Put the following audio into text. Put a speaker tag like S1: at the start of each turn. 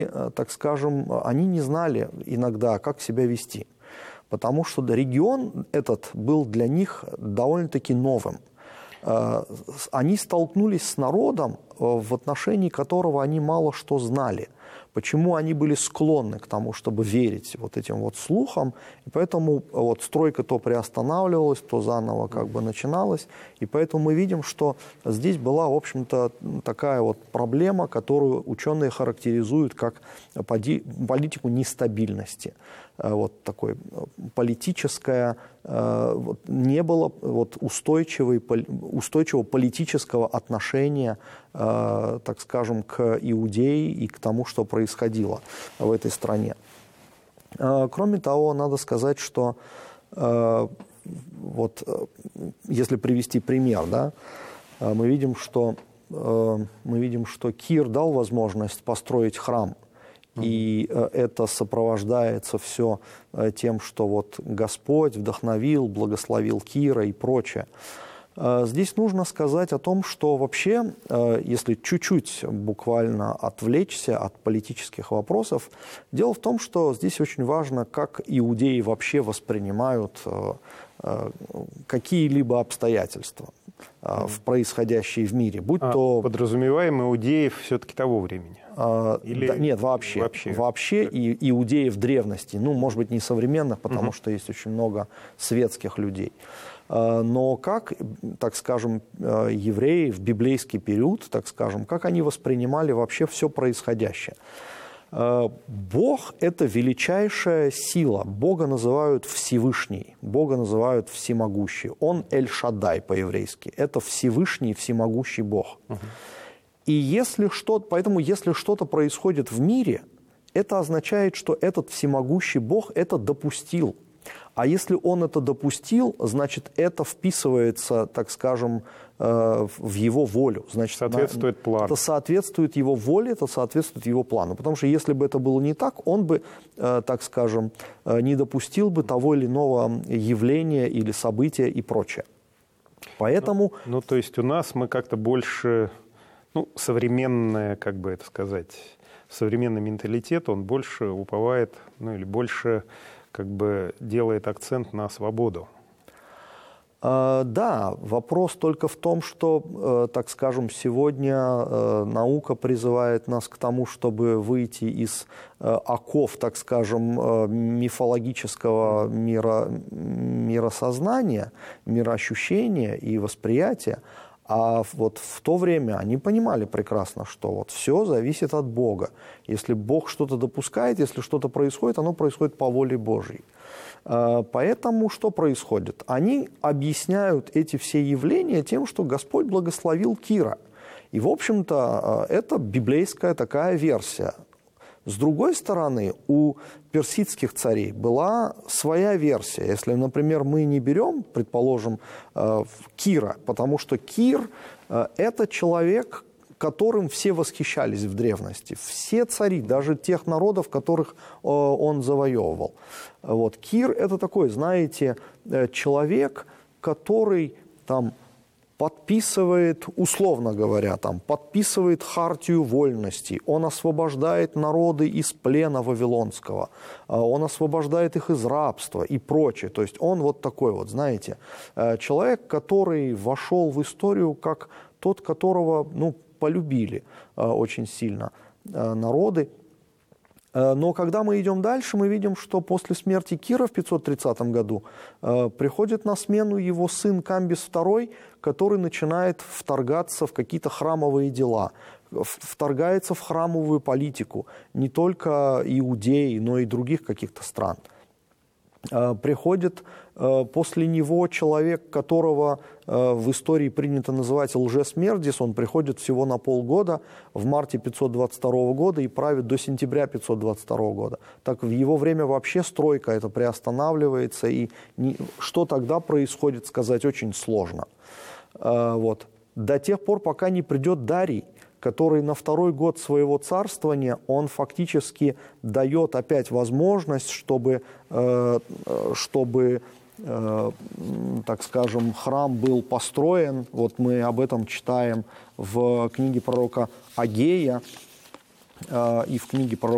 S1: так скажем, они не знали иногда, как себя вести. Потому что регион этот был для них довольно-таки новым. Они столкнулись с народом, в отношении которого они мало что знали. Почему они были склонны к тому, чтобы верить вот этим вот слухам, и поэтому вот стройка то приостанавливалась, то заново как бы начиналась, и поэтому мы видим, что здесь была, в общем-то, такая вот проблема, которую ученые характеризуют как политику нестабильности. Вот такой политическая, не было вот устойчивого политического отношения, так скажем, к Иудее и к тому, что происходило в этой стране. Кроме того, надо сказать, что вот если привести пример, да, мы видим, что Кир дал возможность построить храм. И это сопровождается все тем, что вот Господь вдохновил, благословил Кира и прочее. Здесь нужно сказать о том, что вообще, если чуть-чуть буквально отвлечься от политических вопросов, дело в том, что здесь очень важно, как иудеи вообще воспринимают какие-либо обстоятельства в происходящие в мире, будь то...
S2: Подразумеваем иудеев все-таки того времени?
S1: Или... Да, нет, вообще и иудеев древности, ну, может быть, не современных, потому что есть очень много светских людей. Но как, так скажем, евреи в библейский период, так скажем, как они воспринимали вообще все происходящее? Бог – это величайшая сила. Бога называют Всевышний, Бога называют Всемогущий. Он Эль-Шаддай по-еврейски. Это Всевышний, Всемогущий Бог. И поэтому если что-то происходит в мире, это означает, что этот Всемогущий Бог это допустил. А если Он это допустил, значит, это вписывается, так скажем, в Его волю. Значит,
S2: соответствует плану.
S1: Это соответствует Его воле, это соответствует Его плану. Потому что если бы это было не так, Он бы, так скажем, не допустил бы того или иного явления или события и прочее. Поэтому...
S2: Ну, то есть у нас мы как-то больше... Ну, современное, как бы это сказать, современный менталитет, он больше уповает, ну, или больше, как бы, делает акцент на свободу.
S1: Да, вопрос только в том, что, так скажем, сегодня наука призывает нас к тому, чтобы выйти из оков, так скажем, мифологического миросознания, мироощущения и восприятия. А вот в то время они понимали прекрасно, что вот все зависит от Бога. Если Бог что-то допускает, если что-то происходит, оно происходит по воле Божьей. Поэтому что происходит? Они объясняют эти все явления тем, что Господь благословил Кира. И, в общем-то, это библейская такая версия. С другой стороны, у персидских царей была своя версия. Если, например, мы не берем, предположим, Кира, потому что Кир – это человек, которым все восхищались в древности. Все цари, даже тех народов, которых он завоевывал. Вот. Кир – это такой, знаете, человек, который там подписывает, условно говоря, подписывает хартию вольностей, он освобождает народы из плена вавилонского, он освобождает их из рабства и прочее. То есть он вот такой вот, знаете, человек, который вошел в историю как тот, которого, полюбили очень сильно народы. Но когда мы идем дальше, мы видим, что после смерти Кира в 530 году приходит на смену его сын Камбис II, который начинает вторгаться в какие-то храмовые дела, вторгается в храмовую политику не только Иудеи, но и других каких-то стран. Приходит после него человек, которого в истории принято называть лжесмердис, он приходит всего на полгода, в марте 522 года и правит до сентября 522 года. Так в его время вообще стройка это приостанавливается, и что тогда происходит, сказать очень сложно. Вот. До тех пор, пока не придет Дарий, который на второй год своего царствования, он фактически дает опять возможность, чтобы так скажем, храм был построен. Вот мы об этом читаем в книге пророка Агея и в книге пророка